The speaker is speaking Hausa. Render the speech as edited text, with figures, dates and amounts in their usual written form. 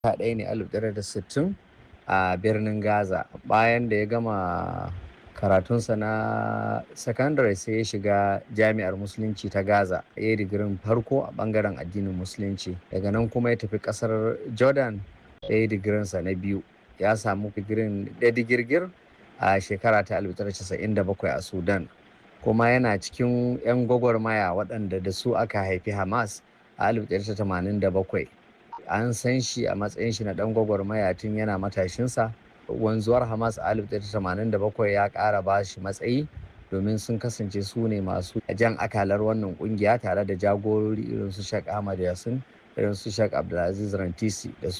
ɗaya ne 1960 a birnin Gaza. Bayan da ya gama karatunsa na sakandare sai ya shiga Jami'ar Musulunci ta Gaza. Ya yi digirin farko a ɓangaren addinin Musulunci. Daga nan kuma ya tafi ƙasar Jordan ya yi digirinsa na biyu. Ya samu digirgir a shekara ta 1997 a Sudan. Kuma yana cikin 'yan gwagwarmaya waɗanda da su aka haifi Hamas a 1987. An san shi a matsayin shi na ɗan gwagwarmaya tun yana matashinsa. Wanzuwar Hamas a 1987 ya ƙara ba shi matsayi domin sun kasance su ne masu jan akalar wannan ƙungiya tare da jagorori irin su Sheikh Ahmad Yassin, irin su Sheikh Abdulaziz Rantisi da